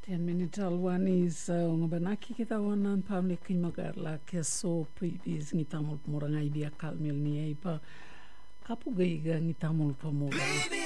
10 minutes alwan is ngabanaki kita wanan pamle kimagar la keso previous ngitamol pumoranga ibia kalmel ni ipa kapu gaiga ngitamol pamora